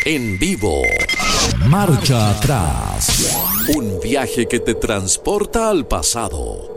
En vivo. Marcha atrás. Un viaje que te transporta al pasado.